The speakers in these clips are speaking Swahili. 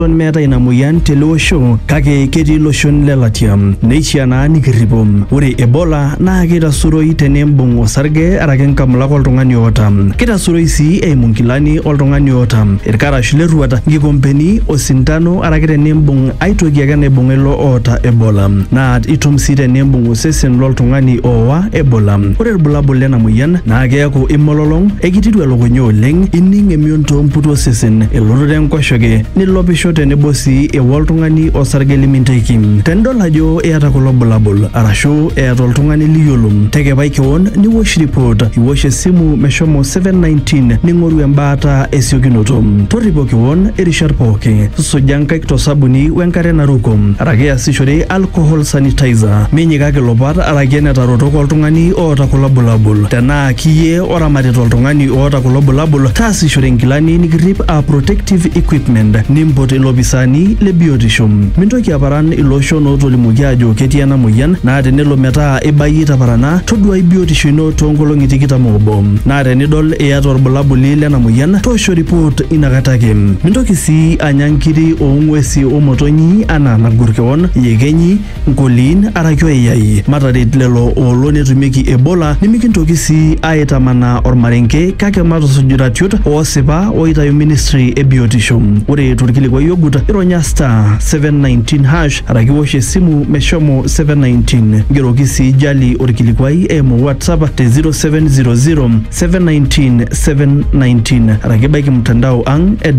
meeta ina moyian tele osho kake ketii loshon lelatia neishiaa naa nikirripo. Ore Ebola naa keitasuroi tenembung osarge araki nkamulak oltung'ani oota. Keitasuroi sii eimu nkilani oltung'ani oota, irkarash leruat, nkikompeni, osintano araki tenembung aitoki ake naibung ilo oota Ebola. Naa itum sii tenembung osesen loltung'ani oowa Ebola. Ore irbulabul lena moyian naa keeku imololong, ekititu elukunya oleng, ining emion toomputu osesen, elototo enkoshoke, nilopisho tenebo sii ewa oltung'ani osarge liminteki. Tenidol ajo eeta kulo bulabul arashu eeta oltung'ani liyiolo, tekepai keon niwosh report, iwosh esimu meshomo 719 ning'oru embaata esiokinoto. Torripo keon irishat pooki, suja nkaik tosabuni wenkare naruko araki easishore alcohol sanitizer. Minyikaki lopat araki enetarotok oltung'ani oota kulo bulabul. Tenaa kiyie oramatita oltung'ani oota kulo bulabul, taasishore nkilani nikirrip a protective equipment, nimpot ilopisaani le biotisho. Mintoki aparan iloshon ootolimuoki ajo ketii ena moyian, naa tenelo metaa ibayie taparana, toduai biotisho ino toonkolong'i 21. Naa tenidol iyata orbulabuli lena moyian, toosho report inakata ake. Mintoki sii anya nkiri oong'uesi omotonyi anaa nagur keon, yekenyi, nkoliin araki oeyai. Mataret lelo oolo netumieki Ebola, nimikintoki sii aitamanaa ormarenke kake matusuj iratiot oosipa oitayu Ministry e Biotisho. Ore torkilikwai ogut, ironya *719# araki wosh esimu meshomo 719. Ngeroki sii jali orkilikwai eimu WhatsApp te 0700 719 719 araki baiki mtandao ang e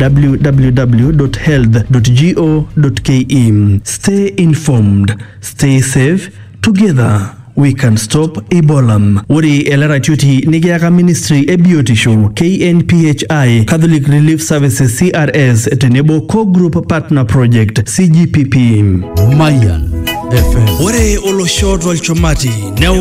www.health.go.ke. Stay informed, stay safe, together we can stop Ebola. Ore ele ratioti nikiyaka Ministry e Biotisho, KNPHI, Catholic Relief Services CRS tenebo Co-Group Partner Project CGPP. Mayan FM. Ore olosho tolchumati